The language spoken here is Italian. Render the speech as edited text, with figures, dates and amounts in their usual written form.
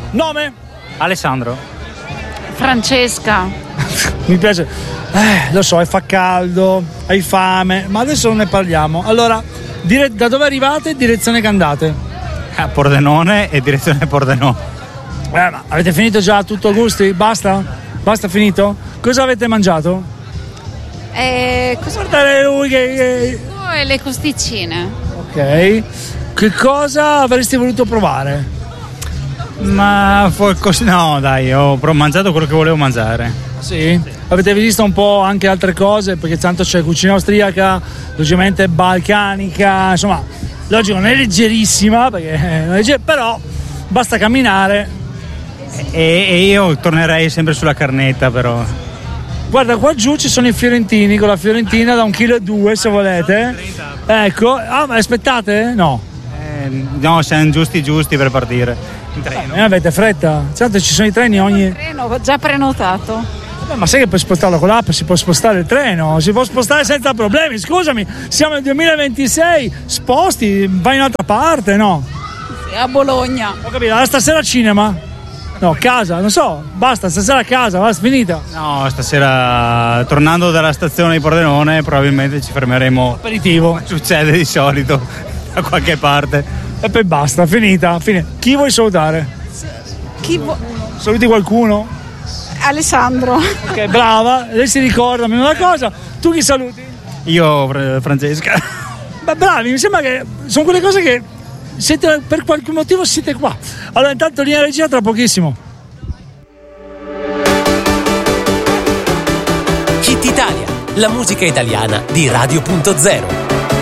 Nome? Alessandro. Francesca. Mi piace. Lo so, fa caldo, hai fame, ma adesso non ne parliamo. Allora, da dove arrivate? Direzione che andate? A Pordenone e direzione Pordenone. Ma avete finito già tutto a gusti? Basta? Basta finito? Cosa avete mangiato? Guardare lui che... E le costicine. Ok. Che cosa avresti voluto provare? Ma no, dai, ho mangiato quello che volevo mangiare. Sì? Avete visto un po' anche altre cose? Perché tanto c'è cucina austriaca, logicamente balcanica, insomma, logico, non è leggerissima, però basta camminare. E io tornerei sempre sulla carnetta, però. Guarda, qua giù ci sono i fiorentini, con la fiorentina da 1,2 kg se volete. Ecco, ma aspettate? No. No, siamo giusti per partire in treno. Avete fretta? Certo, ci sono i treni ogni... Treno, ho già prenotato. Ma sai che puoi spostarlo con l'app, si può spostare il treno, si può spostare senza problemi, scusami, siamo nel 2026, sposti, vai in un'altra parte, no? Sì, a Bologna. Ho capito, stasera cinema? No, casa, non so, basta, stasera a casa, basta, finita. No, stasera tornando dalla stazione di Pordenone probabilmente ci fermeremo. Aperitivo. Come succede di solito, da qualche parte. E poi basta, finita. Chi vuoi salutare? Saluti qualcuno? Alessandro. Ok, brava, lei si ricorda almeno una cosa. Tu chi saluti? Io, Francesca. Beh, bravi, mi sembra che sono quelle cose che siete, per qualche motivo siete qua. Allora intanto linea regia tra pochissimo. Hit Italia, la musica italiana di Radio.0.